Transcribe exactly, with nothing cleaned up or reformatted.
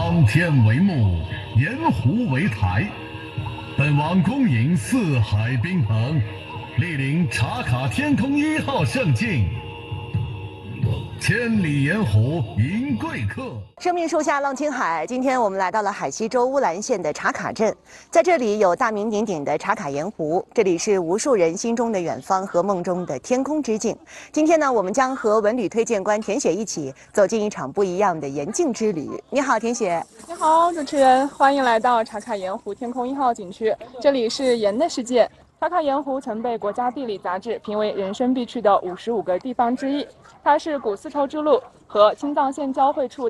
苍天为幕，盐湖为台。本王恭迎四海宾朋，莅临茶卡天空一号盛境。千里盐湖迎贵客。 生命树下浪青海，今天我们来到了海西州乌兰县的茶卡镇，在这里有大名鼎鼎的茶卡盐湖，这里是无数人心中的远方和梦中的天空之境。今天呢，我们将和文旅推荐官田雪一起走进一场不一样的盐境之旅。你好，田雪。 你好，主持人，欢迎来到茶卡盐湖天空一号景区，这里是盐的世界。茶卡盐湖曾被国家地理杂志评为人生必去的五十五个地方之一，它是古丝绸之路和青藏线交汇处